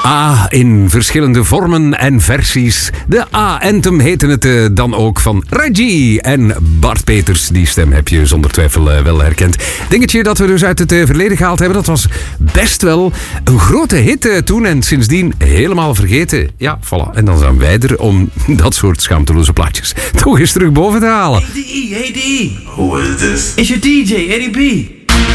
In verschillende vormen en versies. De A-anthem heette het dan ook van Reggie en Bart Peters. Die stem heb je zonder twijfel wel herkend. Dingetje dat we dus uit het verleden gehaald hebben, dat was best wel een grote hit toen en sindsdien helemaal vergeten. Ja, voilà. En dan zijn wij er om dat soort schaamteloze plaatjes toch eens terug boven te halen. Hey D, who is this? It's your DJ, Eddie B.